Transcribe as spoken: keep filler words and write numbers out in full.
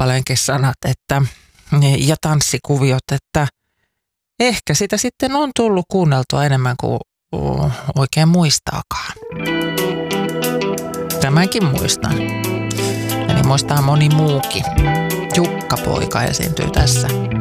kappaleenkin sanat, että ja tanssikuviot, että ehkä sitä sitten on tullut kuunneltua enemmän kuin oikein muistaakaan. Tämänkin muistan. Ja niin muistaa moni muukin. Jukka-poika esiintyy tässä